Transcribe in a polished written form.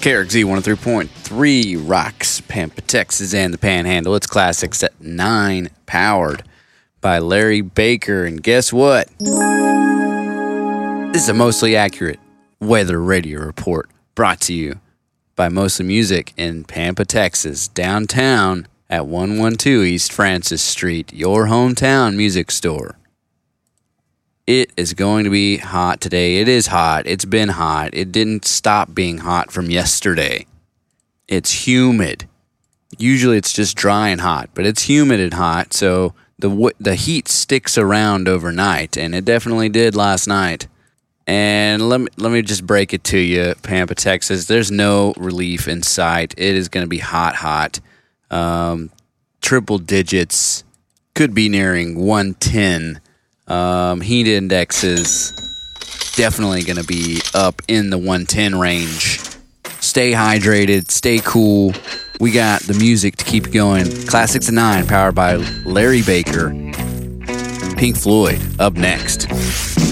KRXZ 103.3 rocks Pampa, Texas, and the Panhandle. It's Classics at 9, powered by Larry Baker. And guess what? This is a mostly accurate weather radio report brought to you by Mostly Music in Pampa, Texas, downtown at 112 East Francis Street, your hometown music store. It is going to be hot today. It is hot. It's been hot. It didn't stop being hot from yesterday. It's humid. Usually it's just dry and hot, but it's humid and hot, so the heat sticks around overnight, and it definitely did last night. And let me just break it to you, Pampa, Texas. There's no relief in sight. It is going to be hot. Triple digits, could be nearing 110. Heat index is definitely going to be up in the 110 range. Stay hydrated, stay cool. We got the music to keep going. Classics at 9, powered by Larry Baker. Pink Floyd up next.